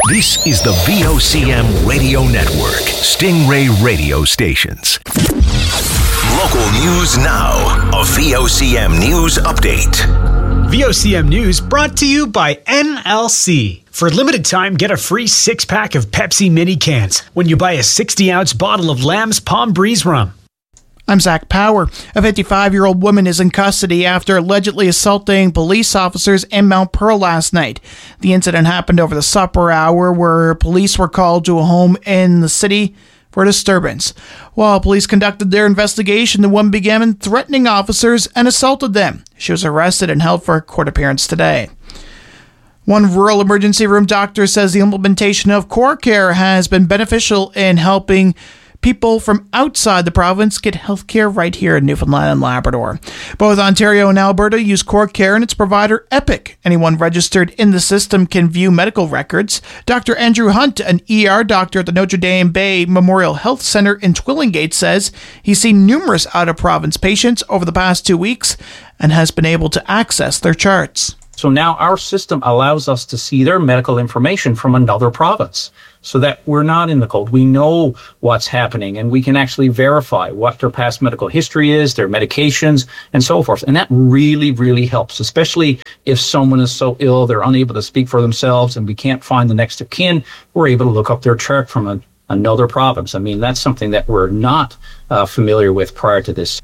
This is the VOCM Radio Network, Stingray Radio Stations. Local news now. A VOCM News Update. VOCM News brought to you by NLC. For a limited time, get a free 6-pack of Pepsi mini cans when you buy a 60-ounce bottle of Lamb's Palm Breeze rum. I'm Zach Power. A 55-year-old woman is in custody after allegedly assaulting police officers in Mount Pearl last night. The incident happened over the supper hour where police were called to a home in the city for a disturbance. While police conducted their investigation, the woman began threatening officers and assaulted them. She was arrested and held for a court appearance today. One rural emergency room doctor says the implementation of CoreCare has been beneficial in helping people from outside the province get health care right here in Newfoundland and Labrador. Both Ontario and Alberta use CoreCare and its provider Epic. Anyone registered in the system can view medical records. Dr. Andrew Hunt, an ER doctor at the Notre Dame Bay Memorial Health Centre in Twillingate, says he's seen numerous out-of-province patients over the past 2 weeks and has been able to access their charts. So now our system allows us to see their medical information from another province so that we're not in the cold. We know what's happening and we can actually verify what their past medical history is, their medications, and so forth. And that really, really helps, especially if someone is so ill they're unable to speak for themselves and we can't find the next of kin. We're able to look up their chart from another province. I mean, that's something that we're not familiar with prior to this.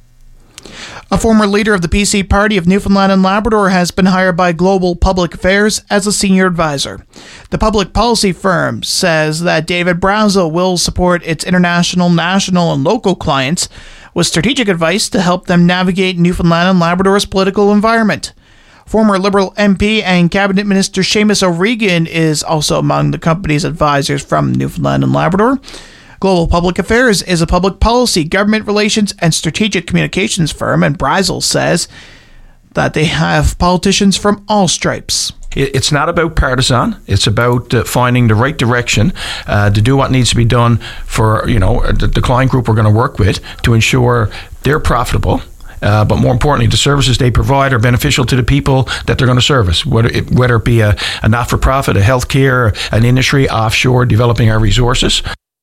A former leader of the PC Party of Newfoundland and Labrador has been hired by Global Public Affairs as a senior advisor. The public policy firm says that David Brazel will support its international, national, and local clients with strategic advice to help them navigate Newfoundland and Labrador's political environment. Former Liberal MP and Cabinet Minister Seamus O'Regan is also among the company's advisors from Newfoundland and Labrador. Global Public Affairs is a public policy, government relations, and strategic communications firm, and Brazel says that they have politicians from all stripes. It's not about partisan. It's about finding the right direction to do what needs to be done for the client group we're going to work with to ensure they're profitable. But more importantly, the services they provide are beneficial to the people that they're going to service, whether it be a not-for-profit, a healthcare, an industry, offshore, developing our resources.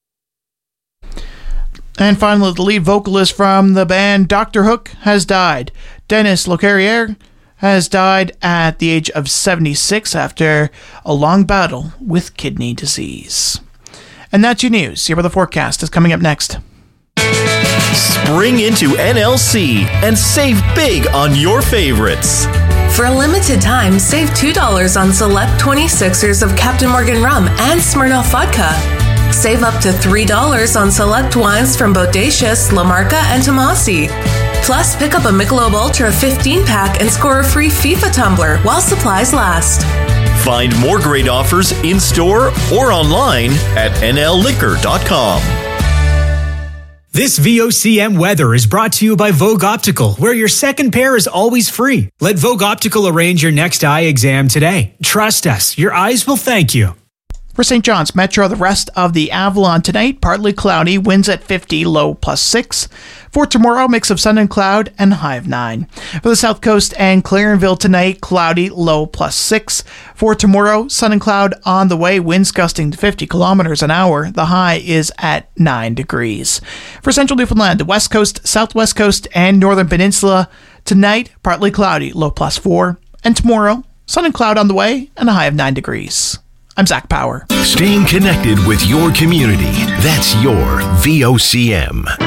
And finally, the lead vocalist from the band Dr. Hook has died. Dennis Locarriere has died at the age of 76 after a long battle with kidney disease. And that's your news. Your weather forecast is coming up next. Spring into NLC and save big on your favorites. For a limited time, save $2 on select 26ers of Captain Morgan rum and Smirnoff vodka. Save up to $3 on select wines from Bodacious, La Marca, and Tomasi. Plus, pick up a Michelob Ultra 15-pack and score a free FIFA tumbler while supplies last. Find more great offers in-store or online at nlliquor.com. This VOCM weather is brought to you by Vogue Optical, where your second pair is always free. Let Vogue Optical arrange your next eye exam today. Trust us, your eyes will thank you. For St. John's Metro, the rest of the Avalon tonight, partly cloudy, winds at 50, low +6. For tomorrow, mix of sun and cloud and high of 9. For the South Coast and Clarenville tonight, cloudy, low +6. For tomorrow, sun and cloud on the way, winds gusting to 50 kilometers an hour. The high is at 9 degrees. For Central Newfoundland, the West Coast, Southwest Coast, and Northern Peninsula, tonight, partly cloudy, low +4. And tomorrow, sun and cloud on the way and a high of 9 degrees. I'm Zach Power. Staying connected with your community. That's your VOCM.